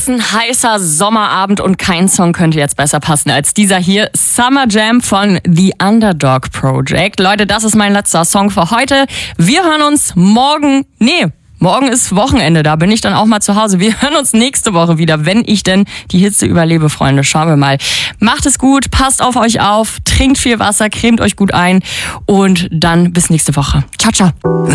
ist ein heißer Sommerabend und kein Song könnte jetzt besser passen als dieser hier. Summer Jam von The Underdog Project. Leute, das ist mein letzter Song für heute. Wir hören uns morgen ist Wochenende, da bin ich dann auch mal zu Hause. Wir hören uns nächste Woche wieder, wenn ich denn die Hitze überlebe, Freunde. Schauen wir mal. Macht es gut, passt auf euch auf, trinkt viel Wasser, cremt euch gut ein und dann bis nächste Woche. Ciao, ciao.